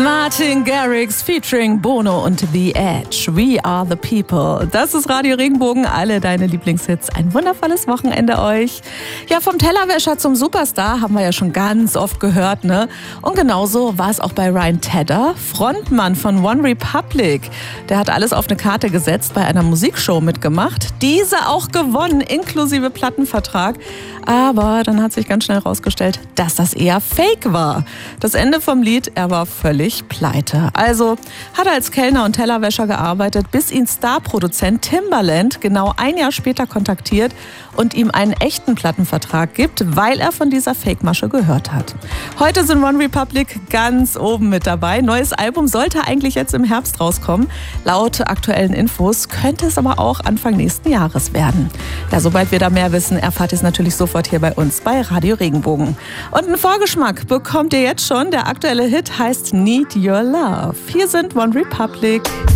Martin Garrix featuring Bono und The Edge. We are the people. Das ist Radio Regenbogen, alle deine Lieblingshits. Ein wundervolles Wochenende euch. Ja, vom Tellerwäscher zum Superstar haben wir ja schon ganz oft gehört, ne? Und genauso war es auch bei Ryan Tedder, Frontmann von OneRepublic. Der hat alles auf eine Karte gesetzt, bei einer Musikshow mitgemacht. Diese auch gewonnen, inklusive Plattenvertrag. Aber dann hat sich ganz schnell herausgestellt, dass das eher Fake war. Das Ende vom Lied, er war völlig pleite. Also hat er als Kellner und Tellerwäscher gearbeitet, bis ihn Starproduzent Timbaland genau ein Jahr später kontaktiert und ihm einen echten Plattenvertrag gibt, weil er von dieser Fake-Masche gehört hat. Heute sind OneRepublic ganz oben mit dabei. Neues Album sollte eigentlich jetzt im Herbst rauskommen. Laut aktuellen Infos könnte es aber auch Anfang nächsten Jahres werden. Ja, sobald wir da mehr wissen, erfahrt ihr es natürlich sofort hier bei uns bei Radio Regenbogen. Und einen Vorgeschmack bekommt ihr jetzt schon. Der aktuelle Hit heißt Need Your Love. Hier sind OneRepublic.